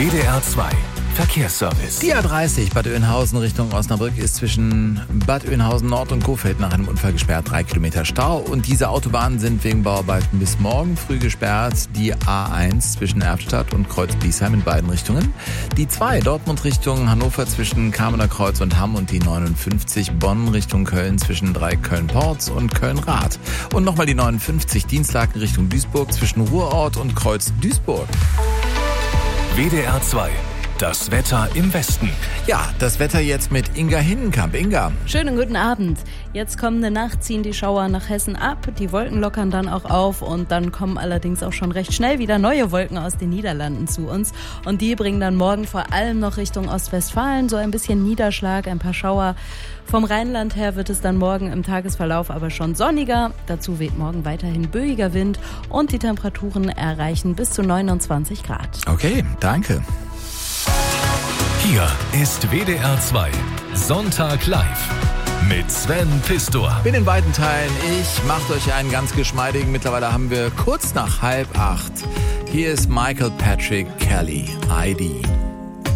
WDR 2 Verkehrsservice. Die A30 Bad Oeynhausen Richtung Osnabrück ist zwischen Bad Oeynhausen Nord und Kohfeldt nach einem Unfall gesperrt. 3 Kilometer Stau. Und diese Autobahnen sind wegen Bauarbeiten bis morgen früh gesperrt. Die A1 zwischen Erftstadt und Kreuz-Biesheim in beiden Richtungen. Die 2 Dortmund Richtung Hannover zwischen Kamener Kreuz und Hamm und die 59 Bonn Richtung Köln zwischen 3 Köln-Porz und Köln-Rath. Und nochmal die 59 Dienstlaken Richtung Duisburg zwischen Ruhrort und Kreuz-Duisburg. WDR 2. Das Wetter im Westen. Ja, das Wetter jetzt mit Inga Hinnenkamp. Inga. Schönen guten Abend. Jetzt kommende Nacht ziehen die Schauer nach Hessen ab. Die Wolken lockern dann auch auf und dann kommen allerdings auch schon recht schnell wieder neue Wolken aus den Niederlanden zu uns. Und die bringen dann morgen vor allem noch Richtung Ostwestfalen so ein bisschen Niederschlag, ein paar Schauer. Vom Rheinland her wird es dann morgen im Tagesverlauf aber schon sonniger. Dazu weht morgen weiterhin böiger Wind und die Temperaturen erreichen bis zu 29 Grad. Okay, danke. Hier ist WDR 2 Sonntag live mit Sven Pistor. Bin in beiden Teilen. Ich macht euch einen ganz geschmeidigen. Mittlerweile haben wir kurz nach 7:30. Hier ist Michael Patrick Kelly, ID.